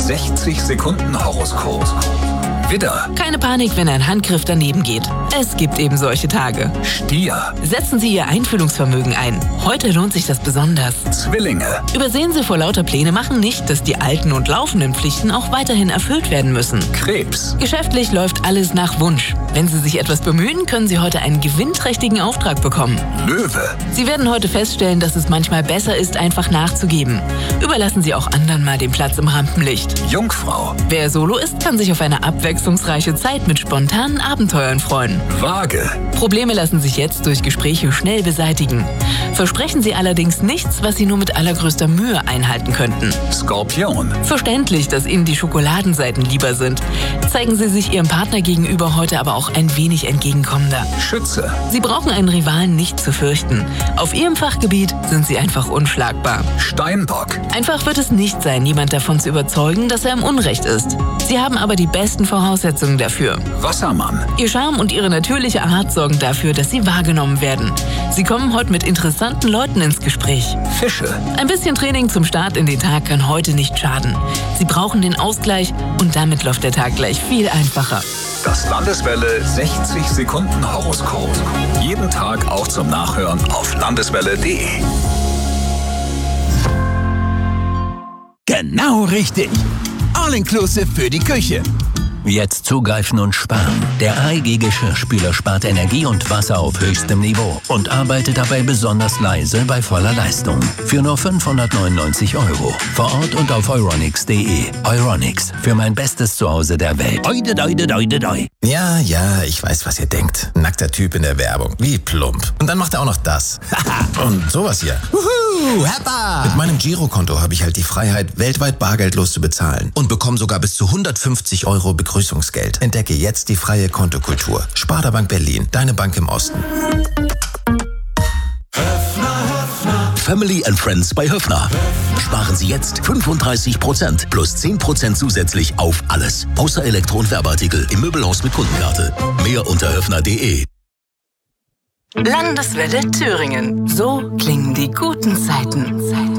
60 Sekunden Horoskop. Widder, Keine Panik, wenn ein Handgriff daneben geht. Es gibt eben solche Tage. Stier, Setzen Sie Ihr Einfühlungsvermögen ein. Heute lohnt sich das besonders. Zwillinge, Übersehen Sie vor lauter Pläne machen nicht, dass die alten und laufenden Pflichten auch weiterhin erfüllt werden müssen. Krebs, Geschäftlich läuft alles nach Wunsch. Wenn Sie sich etwas bemühen, können Sie heute einen gewinnträchtigen Auftrag bekommen. Löwe, Sie werden heute feststellen, dass es manchmal besser ist, einfach nachzugeben. Überlassen Sie auch anderen mal den Platz im Rampenlicht. Jungfrau, Wer solo ist, kann sich auf eine abwechslungsreiche Zeit mit spontanen Abenteuern freuen. Waage, Probleme lassen sich jetzt durch Gespräche schnell beseitigen. Versprechen Sie allerdings nichts, was Sie nur mit allergrößter Mühe einhalten könnten. Skorpion, Verständlich, dass Ihnen die Schokoladenseiten lieber sind. Zeigen Sie sich Ihrem Partner gegenüber heute aber auch ein wenig entgegenkommender. Schütze, Sie brauchen einen Rivalen nicht zu fürchten. Auf Ihrem Fachgebiet sind Sie einfach unschlagbar. Steinbock, Einfach wird es nicht sein, jemand davon zu überzeugen, dass er im Unrecht ist. Sie haben aber die besten Voraussetzungen dafür. Wassermann, Ihr Charme und Ihre natürliche Art sorgen dafür, dass Sie wahrgenommen werden. Sie kommen heute mit interessanten Leuten ins Gespräch. Fische, Ein bisschen Training zum Start in den Tag kann heute nicht schaden. Sie brauchen den Ausgleich und damit läuft der Tag gleich viel einfacher. das Landeswelle 60 Sekunden Horoskop. Jeden Tag auch zum Nachhören auf landeswelle.de. Genau richtig. All-inclusive für die Küche. Jetzt zugreifen und sparen. Der AEG Geschirrspüler spart Energie und Wasser auf höchstem Niveau und arbeitet dabei besonders leise bei voller Leistung. Für nur 599 €. Vor Ort und auf euronics.de. Euronics, für mein bestes Zuhause der Welt. Oide, doide, doide, doi. Ja, ich weiß, was ihr denkt. Nackter Typ in der Werbung. Wie plump. Und dann macht er auch noch das. Und sowas hier. Wuhu, Heppa! Mit meinem Girokonto habe ich halt die Freiheit, weltweit bargeldlos zu bezahlen. Und bekomme sogar bis zu 150 € Begrüßungsgeld. Entdecke jetzt die freie Kontokultur. Sparda Bank Berlin, deine Bank im Osten. Family and Friends bei Höffner. Sparen Sie jetzt 35% plus 10% zusätzlich auf alles. Außer Elektro- und Werbeartikel im Möbelhaus mit Kundenkarte. Mehr unter höffner.de. Landeswelle Thüringen. So klingen die guten Zeiten.